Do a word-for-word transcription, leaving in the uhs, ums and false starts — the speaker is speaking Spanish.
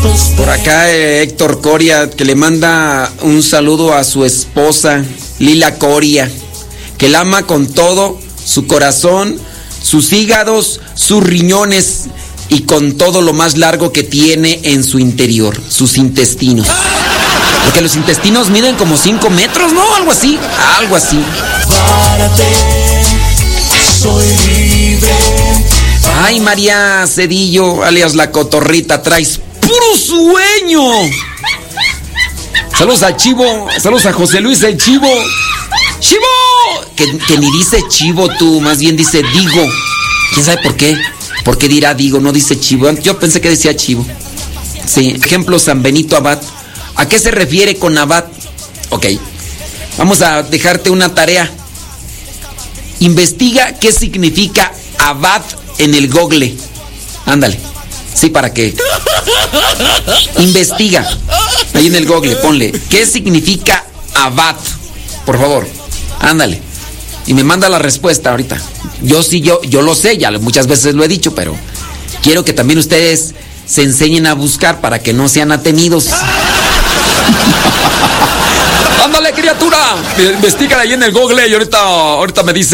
Por acá eh, Héctor Coria, que le manda un saludo a su esposa, Lila Coria, que la ama con todo su corazón, sus hígados, sus riñones y con todo lo más largo que tiene en su interior, sus intestinos. Porque los intestinos miden como cinco metros, ¿no? Algo así, algo así. Párate, soy libre. Ay, María Cedillo, alias La Cotorrita, traes puro sueño. Saludos a Chivo, saludos a José Luis el Chivo. ¡Chivo! Que, que ni dice Chivo tú, más bien dice Digo. ¿Quién sabe por qué? ¿Por qué dirá Digo? No dice Chivo. Yo pensé que decía Chivo. Sí, ejemplo, San Benito Abad. ¿A qué se refiere con Abad? Ok, vamos a dejarte una tarea. Investiga qué significa Abad en el Google. Ándale. Sí, ¿para qué? Investiga. Ahí en el Google, ponle. ¿Qué significa Abad? Por favor. Ándale. Y me manda la respuesta ahorita. Yo sí, yo, yo lo sé, ya muchas veces lo he dicho, pero quiero que también ustedes se enseñen a buscar para que no sean atenidos. Ándale, criatura. Investiga ahí en el Google y ahorita, ahorita me dice.